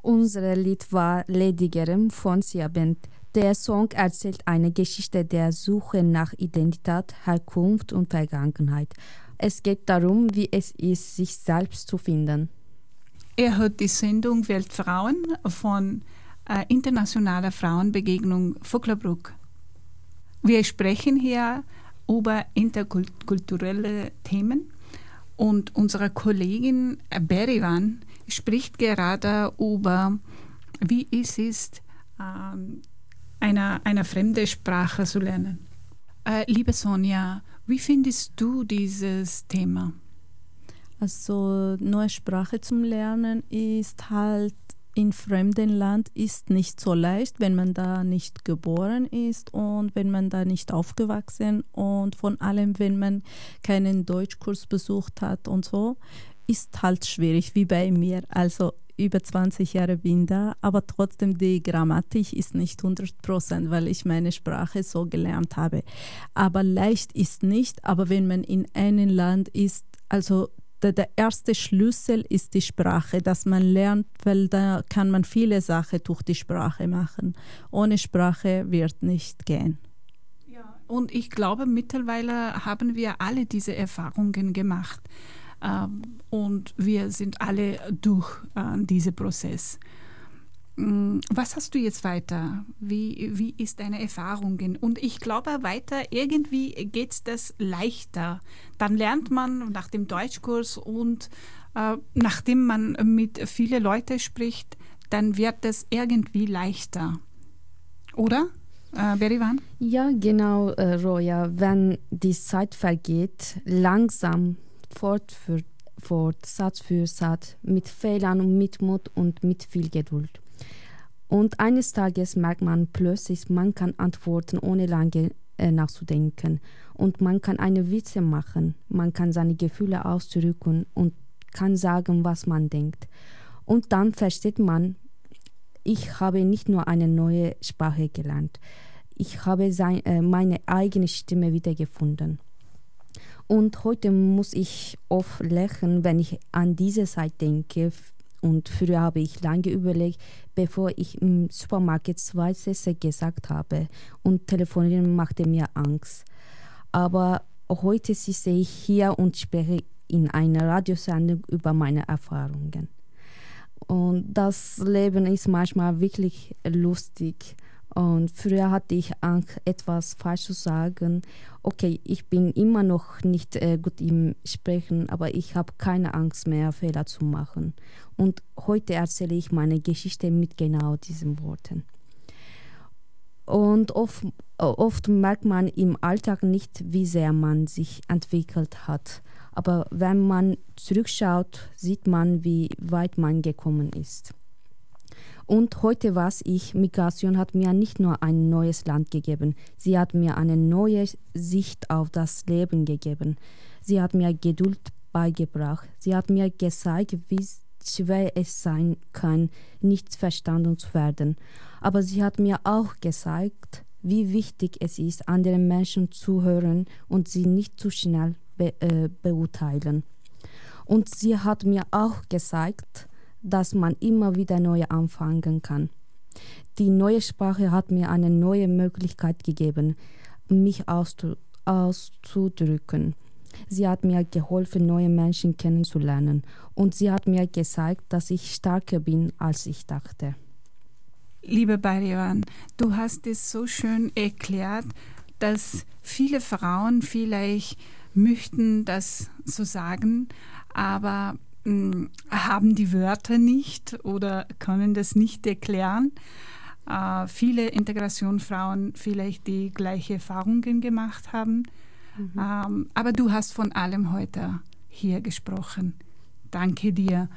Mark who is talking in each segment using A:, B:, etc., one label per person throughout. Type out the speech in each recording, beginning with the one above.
A: Unser Lied war Lady Gerem von Sia Band. Der Song erzählt eine Geschichte der Suche nach Identität, Herkunft und Vergangenheit. Es geht darum, wie es ist, sich selbst zu finden.
B: Er hört die Sendung Weltfrauen von Internationaler Frauenbegegnung Voglerbruck. Wir sprechen hier über interkulturelle Themen und unsere Kollegin Berivan spricht gerade über, wie es ist, eine fremde Sprache zu lernen. Liebe Sonja, wie findest du dieses Thema?
C: Also neue Sprache zum Lernen ist halt in fremden Land ist nicht so leicht, wenn man da nicht geboren ist und wenn man da nicht aufgewachsen und von allem, wenn man keinen Deutschkurs besucht hat und so, ist halt schwierig, wie bei mir. Also über 20 Jahre bin da, aber trotzdem die Grammatik ist nicht 100%, weil ich meine Sprache so gelernt habe. Aber leicht ist nicht, aber wenn man in einem Land ist, also der erste Schlüssel ist die Sprache, dass man lernt, weil da kann man viele Sachen durch die Sprache machen. Ohne Sprache wird nicht gehen.
B: Ja, und ich glaube, mittlerweile haben wir alle diese Erfahrungen gemacht. Und wir sind alle durch diesen Prozess. Was hast du jetzt weiter? Wie ist deine Erfahrung? Und ich glaube, weiter irgendwie geht das leichter. Dann lernt man nach dem Deutschkurs und nachdem man mit vielen Leuten spricht, dann wird das irgendwie leichter. Oder, Berivan?
A: Ja, genau, Roja. Wenn die Zeit vergeht, langsam fort, Satz für Satz, mit Fehlern und mit Mut und mit viel Geduld. Und eines Tages merkt man plötzlich, man kann antworten, ohne lange nachzudenken. Und man kann eine Witze machen, man kann seine Gefühle ausdrücken und kann sagen, was man denkt. Und dann versteht man, ich habe nicht nur eine neue Sprache gelernt, ich habe meine eigene Stimme wiedergefunden. Und heute muss ich oft lächeln, wenn ich an diese Zeit denke. Und früher habe ich lange überlegt, bevor ich im Supermarkt 2 Sätze gesagt habe. Und telefonieren machte mir Angst. Aber heute sitze ich hier und spreche in einer Radiosendung über meine Erfahrungen. Und das Leben ist manchmal wirklich lustig. Und früher hatte ich Angst, etwas falsch zu sagen. Okay, ich bin immer noch nicht gut im Sprechen, aber ich habe keine Angst mehr, Fehler zu machen. Und heute erzähle ich meine Geschichte mit genau diesen Worten. Und oft merkt man im Alltag nicht, wie sehr man sich entwickelt hat. Aber wenn man zurückschaut, sieht man, wie weit man gekommen ist. Und heute weiß ich, Migration hat mir nicht nur ein neues Land gegeben, sie hat mir eine neue Sicht auf das Leben gegeben. Sie hat mir Geduld beigebracht. Sie hat mir gezeigt, wie schwer es sein kann, nicht verstanden zu werden. Aber sie hat mir auch gezeigt, wie wichtig es ist, anderen Menschen zu hören und sie nicht zu schnell beurteilen. Und sie hat mir auch gezeigt, dass man immer wieder neu anfangen kann. Die neue Sprache hat mir eine neue Möglichkeit gegeben, mich auszudrücken. Sie hat mir geholfen, neue Menschen kennenzulernen. Und sie hat mir gezeigt, dass ich stärker bin, als ich dachte.
B: Liebe Berivan, du hast es so schön erklärt, dass viele Frauen vielleicht möchten das so sagen, aber haben die Wörter nicht oder können das nicht erklären. Viele Integrationsfrauen vielleicht die gleichen Erfahrungen gemacht haben. Aber du hast von allem heute hier gesprochen. Danke dir.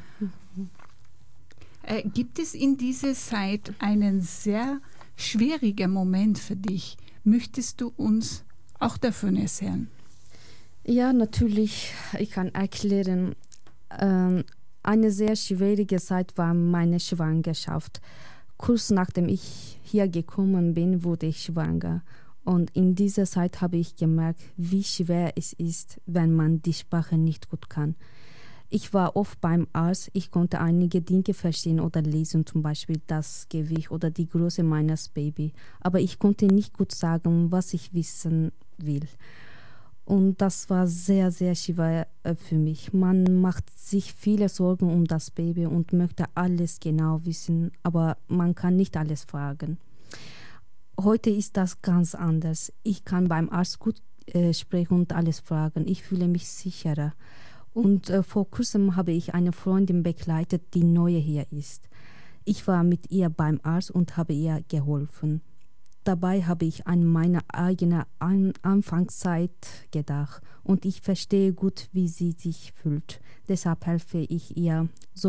B: Gibt es in dieser Zeit einen sehr schwierigen Moment für dich? Möchtest du uns auch davon erzählen?
A: Ja, natürlich. Ich kann erklären. Eine sehr schwierige Zeit war meine Schwangerschaft. Kurz nachdem ich hier gekommen bin, wurde ich schwanger. Und in dieser Zeit habe ich gemerkt, wie schwer es ist, wenn man die Sprache nicht gut kann. Ich war oft beim Arzt, ich konnte einige Dinge verstehen oder lesen, zum Beispiel das Gewicht oder die Größe meines Babys. Aber ich konnte nicht gut sagen, was ich wissen will. Und das war sehr, sehr schwer für mich. Man macht sich viele Sorgen um das Baby und möchte alles genau wissen, aber man kann nicht alles fragen. Heute ist das ganz anders. Ich kann beim Arzt gut sprechen und alles fragen. Ich fühle mich sicherer. Und vor kurzem habe ich eine Freundin begleitet, die neu hier ist. Ich war mit ihr beim Arzt und habe ihr geholfen. Dabei habe ich an meine eigene Anfangszeit gedacht und ich verstehe gut, wie sie sich fühlt. Deshalb helfe ich ihr so